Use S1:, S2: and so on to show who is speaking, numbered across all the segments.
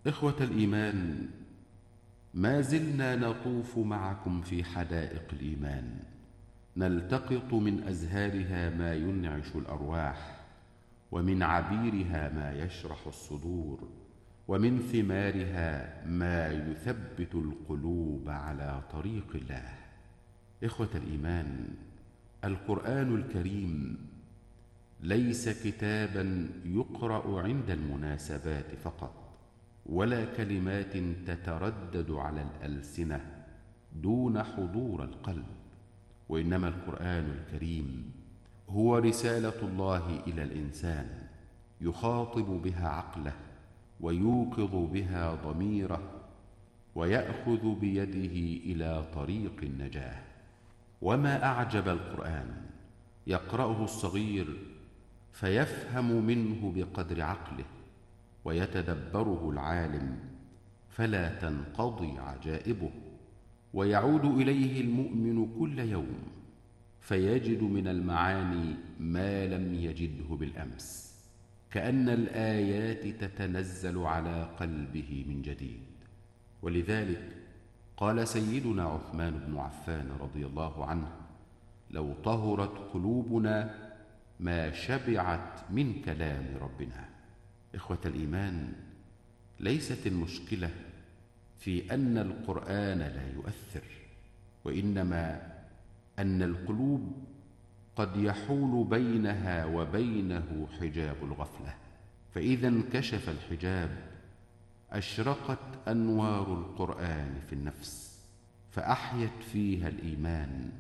S1: إخوة الإيمان، ما زلنا نطوف معكم في حدائق الإيمان، نلتقط من أزهارها ما ينعش الأرواح، ومن عبيرها ما يشرح الصدور، ومن ثمارها ما يثبت القلوب على طريق الله. إخوة الإيمان، القرآن الكريم ليس كتابا يقرأ عند المناسبات فقط، ولا كلمات تتردد على الألسنة دون حضور القلب، وإنما القرآن الكريم هو رسالة الله إلى الإنسان، يخاطب بها عقله، ويوقظ بها ضميره، ويأخذ بيده إلى طريق النجاة. وما أعجب القرآن، يقرأه الصغير فيفهم منه بقدر عقله، ويتدبره العالم فلا تنقضي عجائبه، ويعود إليه المؤمن كل يوم فيجد من المعاني ما لم يجده بالأمس، كأن الآيات تتنزل على قلبه من جديد. ولذلك قال سيدنا عثمان بن عفان رضي الله عنه: لو طهرت قلوبنا ما شبعت من كلام ربنا. إخوة الإيمان، ليست المشكلة في أن القرآن لا يؤثر، وإنما أن القلوب قد يحول بينها وبينه حجاب الغفلة، فإذا انكشف الحجاب أشرقت أنوار القرآن في النفس، فأحيت فيها الإيمان،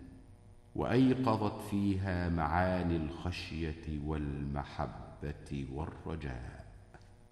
S1: وأيقظت فيها معاني الخشية والمحبة والرجاء.